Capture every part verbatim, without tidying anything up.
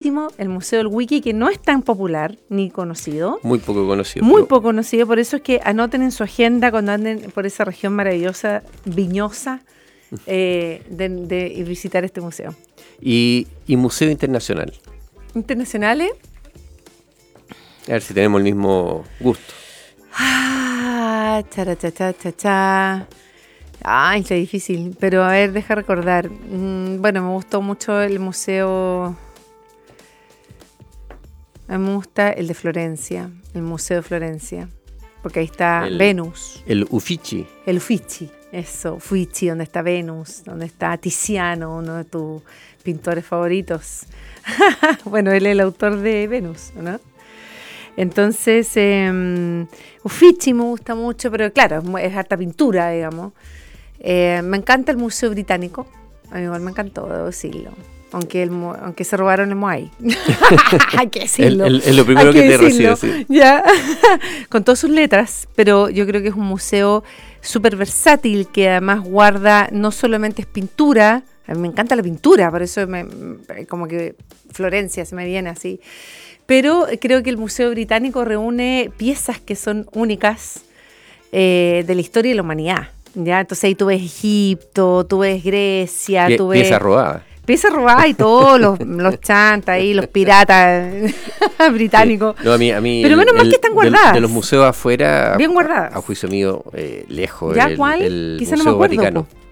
último, el Museo del Wiki, que no es tan popular ni conocido. Muy poco conocido. Muy pero... poco conocido, por eso es que anoten en su agenda cuando anden por esa región maravillosa, viñosa, eh, de, de visitar este museo. Y, y Museo Internacional. ¿Internacionales? A ver si tenemos el mismo gusto. Ah, cha, cha, cha, cha, cha. Ay, está difícil, pero a ver, deja recordar. Mm, bueno, me gustó mucho el museo. A mí me gusta el de Florencia, el Museo de Florencia, porque ahí está el, Venus. El Uffizi. El Uffizi, eso, Uffizi, donde está Venus, donde está Tiziano, uno de tus pintores favoritos. Bueno, él es el autor de Venus, ¿no? Entonces, eh, Uffizi me gusta mucho, pero claro, es, es harta pintura, digamos. Eh, me encanta el Museo Británico, a mí igual me encantó, debo decirlo. Aunque, el, aunque se robaron el Moai. Hay que decirlo. Es lo primero que, que te recibe, sí. Ya. Con todas sus letras, pero yo creo que es un museo súper versátil, que además guarda, no solamente es pintura, a mí me encanta la pintura, por eso me, como que Florencia se me viene así. Pero creo que el Museo Británico reúne piezas que son únicas eh, de la historia de la humanidad. ¿Ya? Entonces ahí tú ves Egipto, tú ves Grecia, Pie, tú ves... Piezas robadas. Piezas robadas y todos los, los chantas ahí, los piratas británicos. Sí. No, a mí, a mí Pero el, menos mal el, que están guardadas. De, de los museos afuera, bien guardadas. A, a juicio mío, eh, lejos. ¿Ya el, cuál? El Quizá Museo no me acuerdo, Vaticano. Po.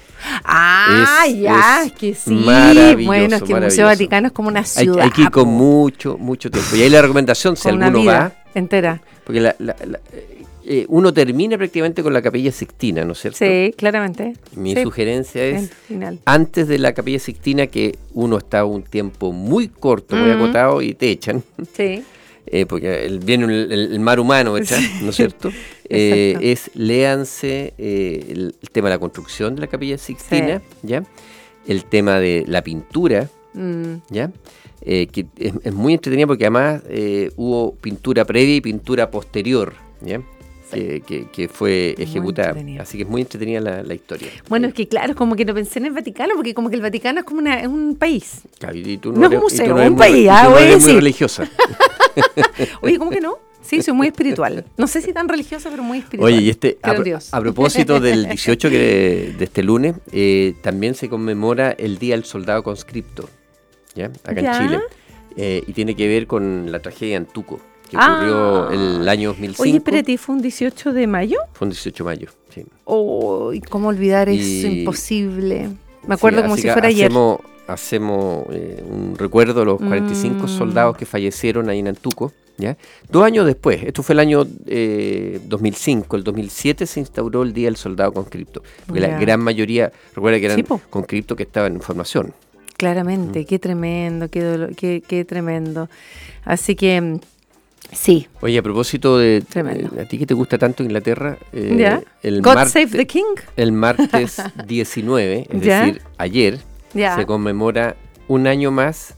Ah, es, ya, es es que sí. Bueno, es que el Museo Vaticano es como una ciudad. Hay, hay que ir con mucho, mucho tiempo. Y ahí la recomendación, si alguno va... entera. Porque la, la, la, eh, uno termina prácticamente con la Capilla Sixtina, ¿no es cierto? Sí, claramente. Mi sí. sugerencia es, antes de la Capilla Sixtina, que uno está un tiempo muy corto, muy mm. acotado, y te echan. Sí. Eh, porque el, viene el, el mar humano, ¿está? Sí. ¿No es cierto? eh, es, léanse eh, el, el tema de la construcción de la Capilla Sixtina, sí. ¿ya? El tema de la pintura, mm. ¿ya? Eh, que es, es muy entretenida porque además eh, hubo pintura previa y pintura posterior, ¿ya? Que, que, que fue ejecutada. Así que es muy entretenida la, la historia. Bueno, es que claro, como que no pensé en el Vaticano, porque como que el Vaticano es como una, es un país. Claro, y tú no, no eres, es un museo, y tú no es un muy, país. Ah, tú no eres muy sí. religiosa. Oye, ¿cómo que no? Sí, soy muy espiritual. No sé si tan religiosa, pero muy espiritual. Oye, y este, a, Dios. a propósito del dieciocho que de, de este lunes, eh, también se conmemora el Día del Soldado Conscripto, ¿ya? Acá ¿Ya? en Chile. Eh, y tiene que ver con la tragedia de Antuco, que ocurrió ah. el año dos mil cinco. Oye, espérate, ¿fue un dieciocho de mayo? Fue un dieciocho de mayo, sí. Oh, ¿cómo olvidar y... eso? Imposible. Me acuerdo sí, como si fuera hacemos, ayer. Hacemos eh, un recuerdo de los cuarenta y cinco mm. soldados que fallecieron ahí en Antuco, ¿ya? Dos años después, esto fue el año eh, dos mil cinco, el dos mil siete se instauró el Día del Soldado Conscripto, porque yeah. la gran mayoría, recuerda que eran sí, conscriptos que estaban en formación. Claramente, mm. qué tremendo, qué, dolor, qué, qué tremendo. Así que, sí. Oye, a propósito de, eh, a ti que te gusta tanto Inglaterra, eh, ¿Ya? el God martes, Save the King. El martes diecinueve, es ¿Ya? decir, ayer, ¿Ya? se conmemora un año más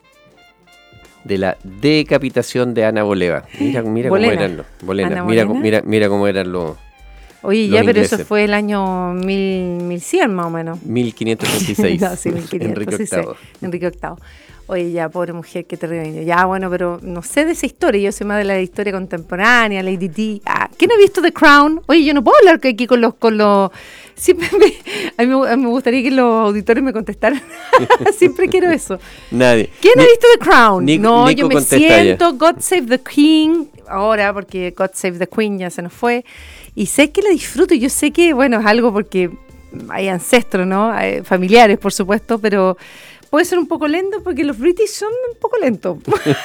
de la decapitación de Ana Bolena. Mira, mira cómo eran los, Bolena. Mira, mira, mira cómo eran los. Oye, ya, pero eso fue el año mil, mil cien más o menos. mil quinientos veintiséis. No, sí, mil quinientos, Enrique sí, octavo. Sí, Enrique octavo. Oye, ya, pobre mujer, qué terrible. Ya, bueno, pero no sé de esa historia. Yo soy más de la historia contemporánea, Lady Di. Ah, ¿quién ha visto The Crown? Oye, yo no puedo hablar aquí con los... Con los siempre me, a, mí, a mí me gustaría que los auditores me contestaran. Siempre quiero eso. Nadie. ¿Quién Ni, ha visto The Crown? Nico, no, Nico yo me ya. siento God Save the King ahora, porque God Save the Queen ya se nos fue. Y sé que la disfruto. Yo sé que, bueno, es algo porque hay ancestros, ¿no? Hay familiares, por supuesto, pero... puede ser un poco lento porque los british son un poco lentos.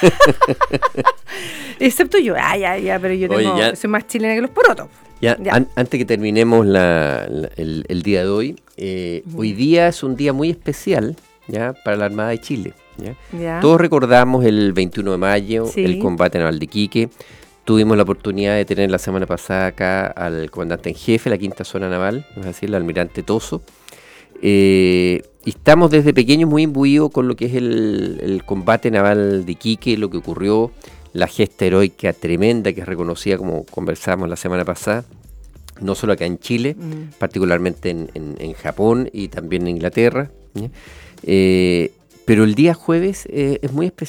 Excepto yo. Ah, ya, ya, pero yo tengo, Oye, ya, soy más chilena que los porotos. Ya, ya. An- antes que terminemos la, la, el, el día de hoy, eh, uh-huh. hoy día es un día muy especial, ¿ya? Para la Armada de Chile. ¿ya? Ya. Todos recordamos el veintiuno de mayo, sí. el combate naval de Iquique. Tuvimos la oportunidad de tener la semana pasada acá al comandante en jefe de la quinta zona naval, es decir, el almirante Toso. Eh, y estamos desde pequeños muy imbuidos con lo que es el, el combate naval de Iquique, lo que ocurrió, la gesta heroica tremenda que es reconocida, como conversábamos la semana pasada, no solo acá en Chile, mm. particularmente en, en, en Japón y también en Inglaterra. Eh, pero el día jueves eh, es muy especial.